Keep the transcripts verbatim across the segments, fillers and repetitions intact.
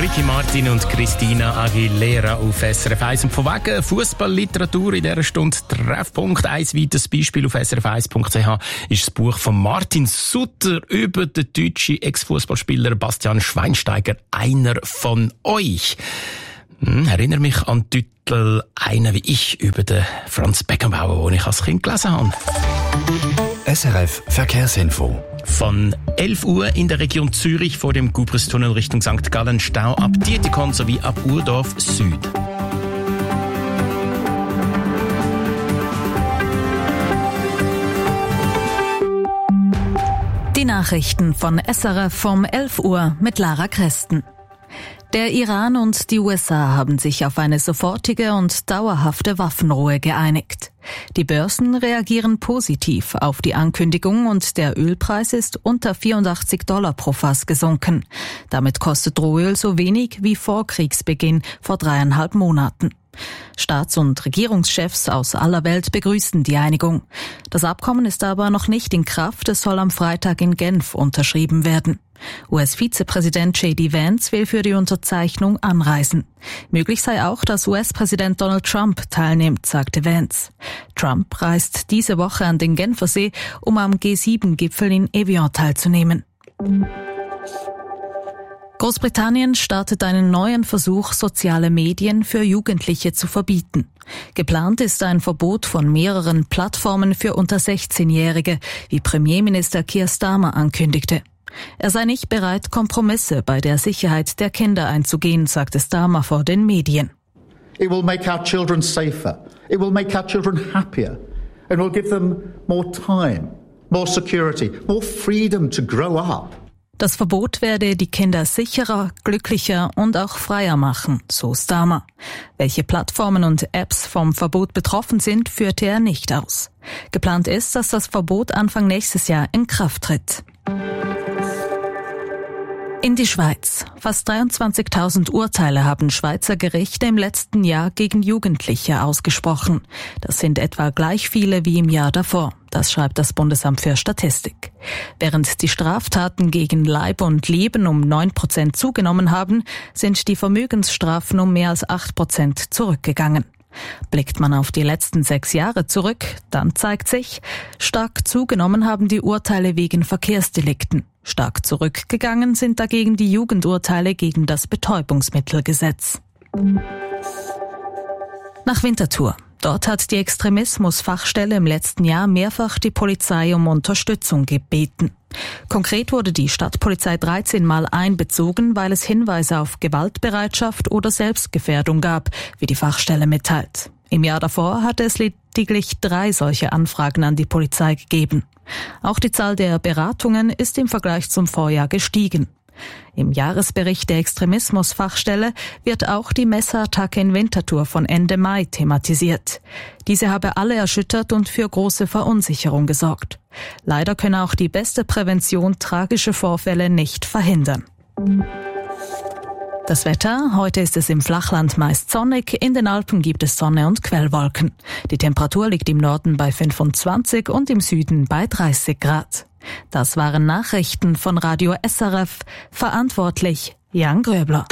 Ricky Martin und Christina Aguilera auf S R F eins. Und von wegen Fußballliteratur in dieser Stunde Treffpunkt. Ein weiteres Beispiel auf S R F eins punkt c h ist das Buch von Martin Sutter über den deutschen Ex-Fußballspieler Bastian Schweinsteiger, einer von euch. Hm, erinnere mich an den Titel «Einer wie ich» über den Franz Beckenbauer, den ich als Kind gelesen habe. S R F Verkehrsinfo. Von elf Uhr in der Region Zürich vor dem Gubristunnel Richtung Sankt Gallen Stau ab Dietikon sowie ab Urdorf Süd. Die Nachrichten von S R F um elf Uhr mit Lara Kresten. Der Iran und die U S A haben sich auf eine sofortige und dauerhafte Waffenruhe geeinigt. Die Börsen reagieren positiv auf die Ankündigung und der Ölpreis ist unter vierundachtzig Dollar pro Fass gesunken. Damit kostet Rohöl so wenig wie vor Kriegsbeginn vor dreieinhalb Monaten. Staats- und Regierungschefs aus aller Welt begrüßen die Einigung. Das Abkommen ist aber noch nicht in Kraft, es soll am Freitag in Genf unterschrieben werden. U S-Vizepräsident J D Vance will für die Unterzeichnung anreisen. Möglich sei auch, dass U S-Präsident Donald Trump teilnimmt, sagte Vance. Trump reist diese Woche an den Genfersee, um am G sieben Gipfel in Evian teilzunehmen. Großbritannien startet einen neuen Versuch, soziale Medien für Jugendliche zu verbieten. Geplant ist ein Verbot von mehreren Plattformen für unter sechzehnjährige, wie Premierminister Keir Starmer ankündigte. Er sei nicht bereit, Kompromisse bei der Sicherheit der Kinder einzugehen, sagte Starmer vor den Medien. It will make our children safer. It will make our children happier. And will give them more time, more security, more freedom to grow up. Das Verbot werde die Kinder sicherer, glücklicher und auch freier machen, so Starmer. Welche Plattformen und Apps vom Verbot betroffen sind, führte er nicht aus. Geplant ist, dass das Verbot Anfang nächstes Jahr in Kraft tritt. In die Schweiz. Fast dreiundzwanzigtausend Urteile haben Schweizer Gerichte im letzten Jahr gegen Jugendliche ausgesprochen. Das sind etwa gleich viele wie im Jahr davor. Das schreibt das Bundesamt für Statistik. Während die Straftaten gegen Leib und Leben um neun Prozent zugenommen haben, sind die Vermögensstrafen um mehr als acht Prozent zurückgegangen. Blickt man auf die letzten sechs Jahre zurück, dann zeigt sich, stark zugenommen haben die Urteile wegen Verkehrsdelikten. Stark zurückgegangen sind dagegen die Jugendurteile gegen das Betäubungsmittelgesetz. Nach Winterthur. Dort hat die Extremismusfachstelle im letzten Jahr mehrfach die Polizei um Unterstützung gebeten. Konkret wurde die Stadtpolizei dreizehn Mal einbezogen, weil es Hinweise auf Gewaltbereitschaft oder Selbstgefährdung gab, wie die Fachstelle mitteilt. Im Jahr davor hatte es lediglich drei solche Anfragen an die Polizei gegeben. Auch die Zahl der Beratungen ist im Vergleich zum Vorjahr gestiegen. Im Jahresbericht der Extremismusfachstelle wird auch die Messerattacke in Winterthur von Ende Mai thematisiert. Diese habe alle erschüttert und für große Verunsicherung gesorgt. Leider könne auch die beste Prävention tragische Vorfälle nicht verhindern. Das Wetter, heute ist es im Flachland meist sonnig, in den Alpen gibt es Sonne und Quellwolken. Die Temperatur liegt im Norden bei fünfundzwanzig und im Süden bei dreißig Grad. Das waren Nachrichten von Radio S R F, verantwortlich Jan Gröbler.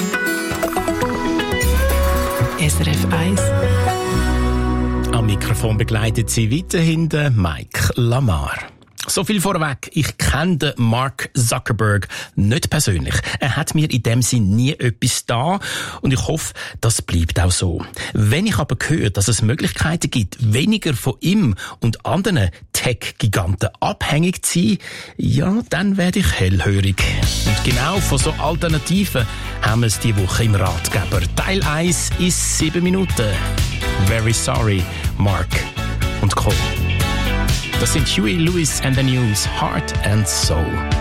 S R F eins. Am Mikrofon begleitet sie weiterhin der Mike Lamar. So viel vorweg. Ich kenne den Mark Zuckerberg nicht persönlich. Er hat mir in dem Sinn nie etwas da und ich hoffe, das bleibt auch so. Wenn ich aber höre, dass es Möglichkeiten gibt, weniger von ihm und anderen Tech-Giganten abhängig zu sein, ja, dann werde ich hellhörig. Und genau von so Alternativen haben wir es diese Woche im Ratgeber. Teil eins ist sieben Minuten. Very sorry, Mark und Co. Das sind Huey Lewis and the News, Heart and Soul.